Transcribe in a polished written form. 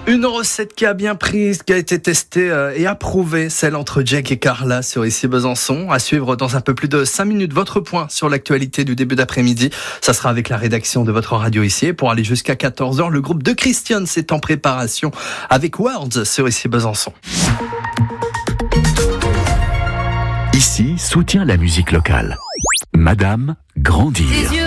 Une recette qui a bien prise, qui a été testée et approuvée, celle entre Jack et Carla sur Ici Besançon. À suivre dans un peu plus de 5 minutes, votre point sur l'actualité du début d'après-midi. Ça sera avec la rédaction de votre radio ici. Et pour aller jusqu'à 14h, le groupe de Christian est en préparation avec Words sur Ici Besançon. Ici soutient la musique locale. Madame, grandir.